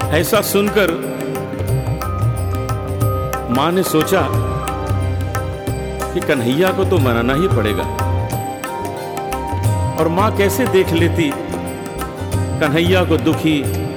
ऐसा सुनकर मां ने सोचा कि कन्हैया को तो मनाना ही पड़ेगा। और मां कैसे देख लेती कन्हैया को दुखी,